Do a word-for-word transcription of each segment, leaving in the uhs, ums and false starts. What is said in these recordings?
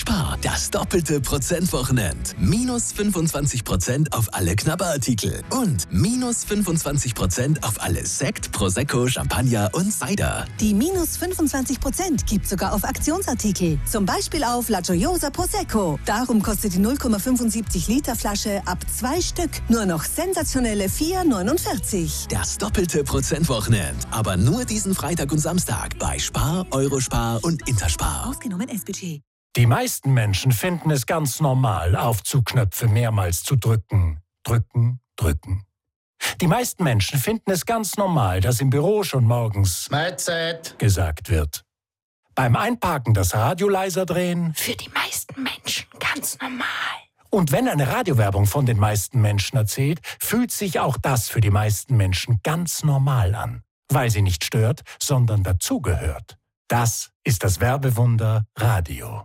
Spar, das doppelte Prozentwochenende. Minus fünfundzwanzig Prozent auf alle Knabberartikel und minus fünfundzwanzig Prozent auf alle Sekt, Prosecco, Champagner und Cider. Die minus fünfundzwanzig Prozent gibt sogar auf Aktionsartikel. Zum Beispiel auf La Gioiosa Prosecco. Darum kostet die null Komma fünfundsiebzig Liter Flasche ab zwei Stück nur noch sensationelle vier neunundvierzig. Das doppelte Prozentwochenende. Aber nur diesen Freitag und Samstag bei Spar, Eurospar und Interspar. Ausgenommen S Budget. Die meisten Menschen finden es ganz normal, Aufzugknöpfe mehrmals zu drücken. Drücken, drücken. Die meisten Menschen finden es ganz normal, dass im Büro schon morgens Mahlzeit gesagt wird. Beim Einparken das Radio leiser drehen. Für die meisten Menschen ganz normal. Und wenn eine Radiowerbung von den meisten Menschen erzählt, fühlt sich auch das für die meisten Menschen ganz normal an. Weil sie nicht stört, sondern dazugehört. Das ist das Werbewunder Radio.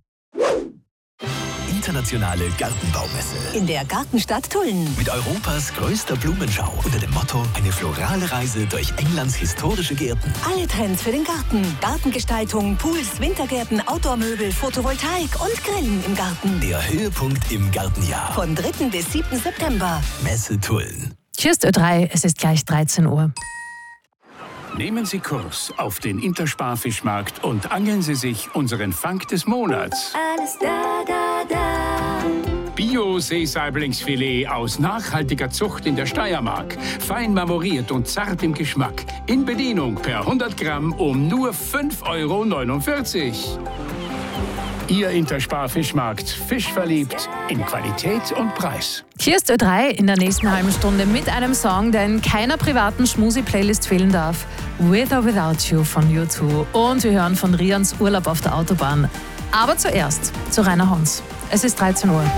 Internationale Gartenbaumesse. In der Gartenstadt Tulln. Mit Europas größter Blumenschau unter dem Motto eine florale Reise durch Englands historische Gärten. Alle Trends für den Garten. Gartengestaltung, Pools, Wintergärten, Outdoor-Möbel, Photovoltaik und Grillen im Garten. Der Höhepunkt im Gartenjahr. Von dritten bis siebten September. Messe Tulln. Tschüss Ö drei, es ist gleich dreizehn Uhr. Nehmen Sie Kurs auf den Interspar-Fischmarkt und angeln Sie sich unseren Fang des Monats. Alles da, da, da. Bio-Seesaiblingsfilet aus nachhaltiger Zucht in der Steiermark. Fein marmoriert und zart im Geschmack. In Bedienung per hundert Gramm um nur fünf Euro neunundvierzig. Ihr Interspar-Fischmarkt. Fisch verliebt in Qualität und Preis. Hier ist Ö drei in der nächsten halben Stunde mit einem Song, der in keiner privaten Schmusi-Playlist fehlen darf. With or Without You von U zwei. Und wir hören von Rians Urlaub auf der Autobahn. Aber zuerst zu Rainer Hons. Es ist dreizehn Uhr.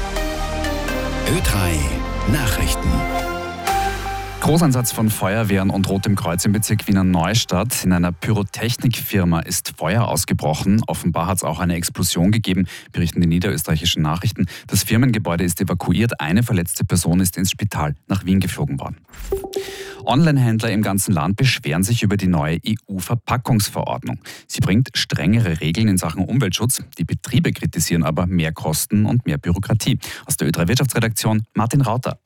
Ö drei Nachrichten. Großeinsatz von Feuerwehren und Rotem Kreuz im Bezirk Wiener Neustadt. In einer Pyrotechnikfirma ist Feuer ausgebrochen. Offenbar hat es auch eine Explosion gegeben, berichten die niederösterreichischen Nachrichten. Das Firmengebäude ist evakuiert. Eine verletzte Person ist ins Spital nach Wien geflogen worden. Online-Händler im ganzen Land beschweren sich über die neue E U-Verpackungsverordnung. Sie bringt strengere Regeln in Sachen Umweltschutz. Die Betriebe kritisieren aber mehr Kosten und mehr Bürokratie. Aus der Ö drei Wirtschaftsredaktion Martin Rauter.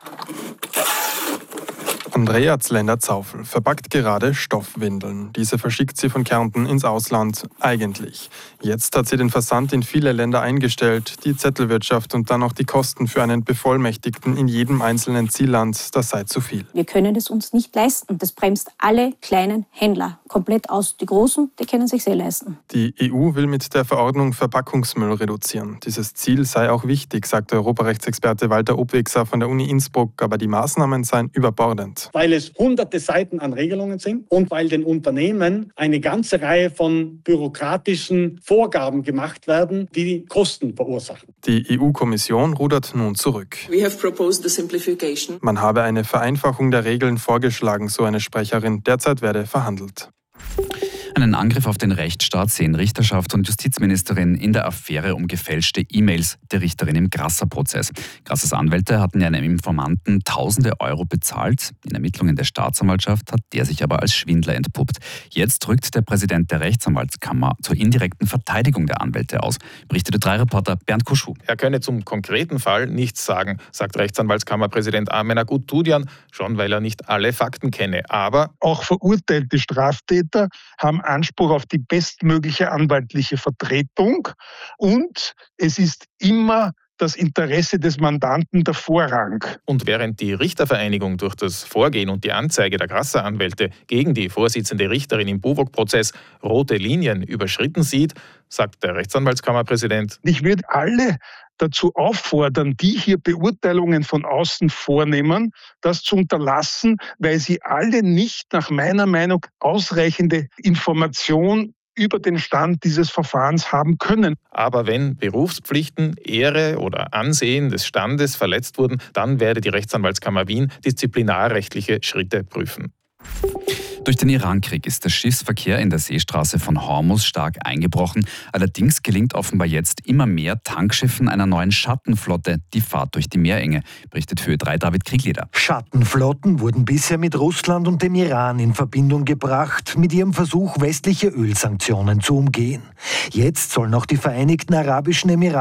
Andrea Zlender-Zaufel verpackt gerade Stoffwindeln. Diese verschickt sie von Kärnten ins Ausland, eigentlich. Jetzt hat sie den Versand in viele Länder eingestellt, die Zettelwirtschaft und dann noch die Kosten für einen Bevollmächtigten in jedem einzelnen Zielland, das sei zu viel. Wir können es uns nicht leisten. Das bremst alle kleinen Händler komplett aus. Die Großen, die können sich sehr leisten. Die E U will mit der Verordnung Verpackungsmüll reduzieren. Dieses Ziel sei auch wichtig, sagt Europarechtsexperte Walter Obwexer von der Uni Innsbruck, aber die Maßnahmen seien überbordend. Weil es hunderte Seiten an Regelungen sind und weil den Unternehmen eine ganze Reihe von bürokratischen Vorgaben gemacht werden, die Kosten verursachen. Die E U-Kommission rudert nun zurück. We have proposed the simplification. Man habe eine Vereinfachung der Regeln vorgeschlagen, so eine Sprecherin. Derzeit werde verhandelt. Einen Angriff auf den Rechtsstaat sehen Richterschaft und Justizministerin in der Affäre um gefälschte E-Mails der Richterin im Grasser-Prozess. Grassers Anwälte hatten ja einem Informanten tausende Euro bezahlt. In Ermittlungen der Staatsanwaltschaft hat der sich aber als Schwindler entpuppt. Jetzt rückt der Präsident der Rechtsanwaltskammer zur indirekten Verteidigung der Anwälte aus, berichtete drei Reporter Bernd Kuschu. Er könne zum konkreten Fall nichts sagen, sagt Rechtsanwaltskammerpräsident Ahmed Guttudian, schon weil er nicht alle Fakten kenne. Aber auch verurteilte Straftäter haben Anspruch auf die bestmögliche anwaltliche Vertretung und es ist immer das Interesse des Mandanten der Vorrang. Und während die Richtervereinigung durch das Vorgehen und die Anzeige der Grasser-Anwälte gegen die Vorsitzende Richterin im Buwog-Prozess rote Linien überschritten sieht, sagt der Rechtsanwaltskammerpräsident: Ich würde alle dazu auffordern, die hier Beurteilungen von außen vornehmen, das zu unterlassen, weil sie alle nicht nach meiner Meinung ausreichende Information über den Stand dieses Verfahrens haben können. Aber wenn Berufspflichten, Ehre oder Ansehen des Standes verletzt wurden, dann werde die Rechtsanwaltskammer Wien disziplinarrechtliche Schritte prüfen. Durch den Irankrieg ist der Schiffsverkehr in der Seestraße von Hormuz stark eingebrochen. Allerdings gelingt offenbar jetzt immer mehr Tankschiffen einer neuen Schattenflotte die Fahrt durch die Meerenge, berichtet für Ö drei David Kriegleder. Schattenflotten wurden bisher mit Russland und dem Iran in Verbindung gebracht, mit ihrem Versuch, westliche Ölsanktionen zu umgehen. Jetzt sollen auch die Vereinigten Arabischen Emirate